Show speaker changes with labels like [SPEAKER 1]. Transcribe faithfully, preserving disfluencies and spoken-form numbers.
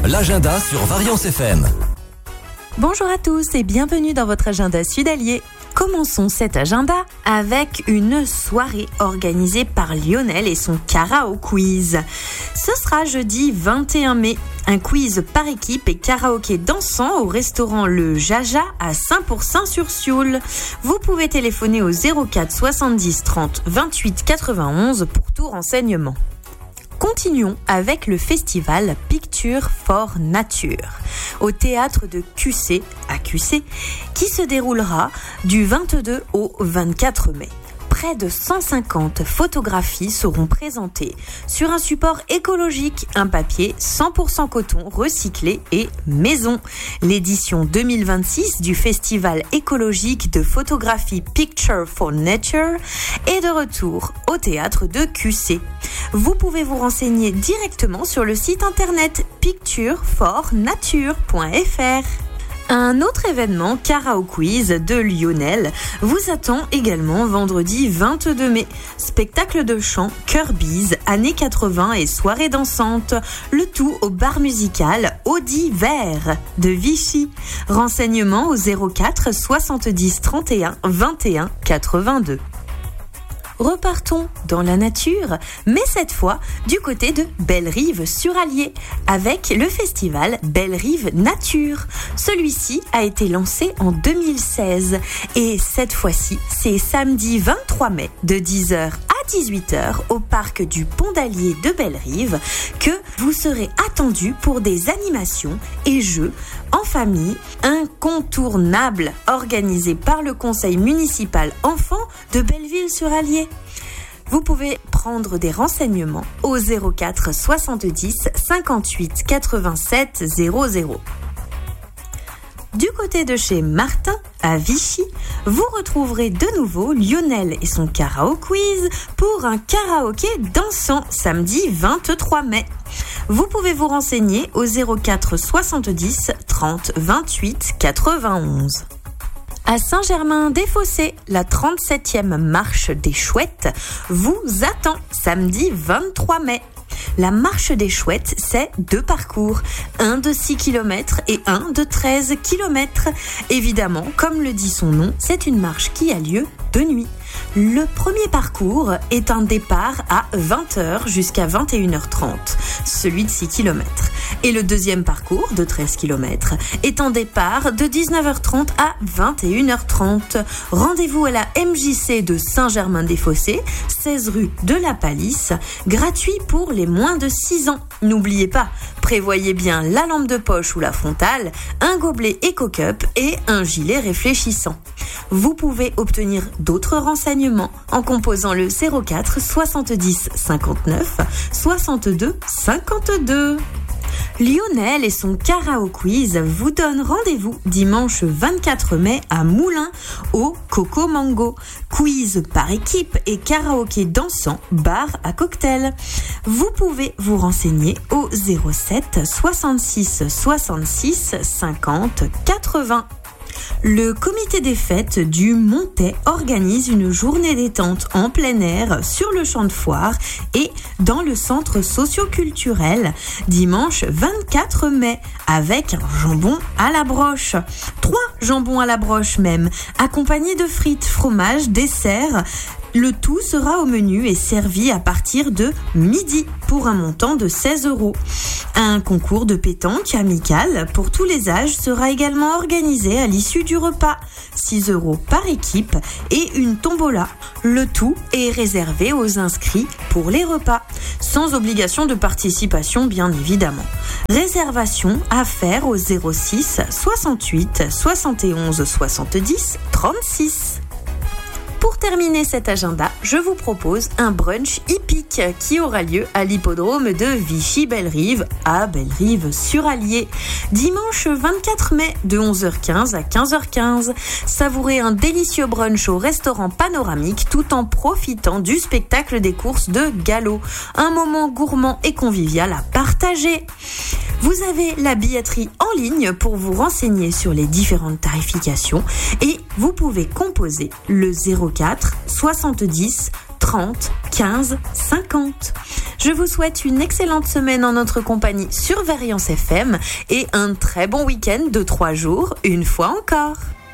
[SPEAKER 1] L'agenda sur Variance F M.
[SPEAKER 2] Bonjour à tous et bienvenue dans votre agenda Sudalier. Commençons cet agenda avec une soirée organisée par Lionel et son Karaoke Quiz. Ce sera jeudi vingt et un mai. Un quiz par équipe et karaoké dansant au restaurant Le Jaja à Saint-Pourçain-sur-Sioule. Vous pouvez téléphoner au zéro quatre soixante-dix trente vingt-huit quatre-vingt-onze pour tout renseignement. Continuons avec le festival Picture for Nature au théâtre de Q C à Q C qui se déroulera du vingt-deux au vingt-quatre mai. Près de cent cinquante photographies seront présentées sur un support écologique, un papier cent pour cent coton recyclé et maison. L'édition deux mille vingt-six du festival écologique de photographie Picture for Nature est de retour au théâtre de Q C. Vous pouvez vous renseigner directement sur le site internet picture for nature point f r. Un autre événement, Karaoke Quiz de Lionel, vous attend également vendredi vingt-deux mai. Spectacle de chant, Kirby's, années quatre-vingts et soirée dansante. Le tout au bar musical Audi Vert de Vichy. Renseignements au zéro quatre soixante-dix trente et un vingt et un quatre-vingt-deux. Repartons dans la nature, mais cette fois du côté de Bellerive-sur-Allier, avec le festival Bellerive Nature. Celui-ci a été lancé en deux mille seize et cette fois-ci, c'est samedi vingt-trois mai de dix heures à dix-huit heures au parc du Pont d'Allier de Bellerive que vous serez attendus pour des animations et jeux en famille incontournables organisés par le conseil municipal enfants de Belleville-sur-Allier. Vous pouvez prendre des renseignements au zéro quatre soixante-dix cinquante-huit quatre-vingt-sept zéro zéro. Du côté de chez Martin, à Vichy, vous retrouverez de nouveau Lionel et son Karaoke Quiz pour un karaoké dansant samedi vingt-trois mai. Vous pouvez vous renseigner au zéro quatre soixante-dix trente vingt-huit quatre-vingt-onze. À Saint-Germain-des-Fossés, la trente-septième marche des chouettes vous attend samedi vingt-trois mai. La marche des chouettes, c'est deux parcours, un de six kilomètres et un de treize kilomètres. Évidemment, comme le dit son nom, c'est une marche qui a lieu de nuit. Le premier parcours est un départ à vingt heures jusqu'à vingt et une heures trente, celui de six kilomètres. Et le deuxième parcours de treize kilomètres est un départ de dix-neuf heures trente à vingt et une heures trente. Rendez-vous à la M J C de Saint-Germain-des-Fossés, seize rue de la Palisse, gratuit pour les moins de six ans. N'oubliez pas, prévoyez bien la lampe de poche ou la frontale, un gobelet Eco-Cup et un gilet réfléchissant. Vous pouvez obtenir d'autres renseignements en composant le zéro quatre soixante-dix cinquante-neuf soixante-deux cinquante-deux. Lionel et son Karaoke Quiz vous donnent rendez-vous dimanche vingt-quatre mai à Moulins au Coco Mango. Quiz par équipe et karaoké dansant, bar à cocktail. Vous pouvez vous renseigner au zéro sept soixante-six soixante-six cinquante quatre-vingts. Le comité des fêtes du Montet organise une journée détente en plein air sur le champ de foire et dans le centre socio-culturel dimanche vingt-quatre mai avec un jambon à la broche. Trois jambons à la broche même, accompagnés de frites, fromage, dessert. Le tout sera au menu et servi à partir de midi pour un montant de seize euros. Un concours de pétanque amical pour tous les âges sera également organisé à l'issue du repas. six euros par équipe et une tombola. Le tout est réservé aux inscrits pour les repas, sans obligation de participation bien évidemment. Réservation à faire au zéro six soixante-huit soixante et onze soixante-dix trente-six. Pour terminer cet agenda, je vous propose un brunch hippique qui aura lieu à l'hippodrome de Vichy-Bellerive à Bellerive-sur-Allier. Dimanche vingt-quatre mai de onze heures quinze à quinze heures quinze. Savourez un délicieux brunch au restaurant panoramique tout en profitant du spectacle des courses de galop. Un moment gourmand et convivial à partager. Vous avez la billetterie en ligne pour vous renseigner sur les différentes tarifications et vous pouvez composer le zéro quatre soixante-dix trente quinze cinquante. Je vous souhaite une excellente semaine en notre compagnie sur Variance F M et un très bon week-end de trois jours, une fois encore.